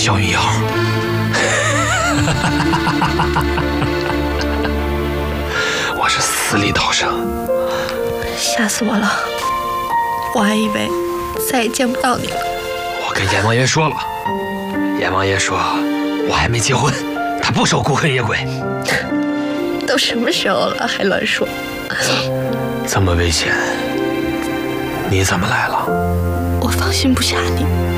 小云瑶。我是死里逃生。 吓死我了！我还以为再也见不到你了。 我跟阎王爷说了，阎王爷说我还没结婚，他不收孤魂野鬼。 都什么时候了，还乱说？ 这么危险，你怎么来了？ 我放心不下你。